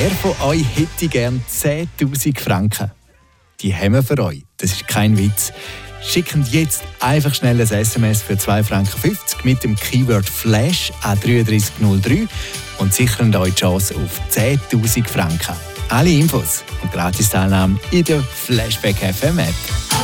Wer von euch hätte gern 10'000 Franken? Die haben wir für euch. Das ist kein Witz. Schickt jetzt einfach schnell ein SMS für 2,50 Franken mit dem Keyword Flash an 3303 und sichern euch die Chance auf 10'000 Franken. Alle Infos und Gratis-Teilnahme in der Flashback FM App.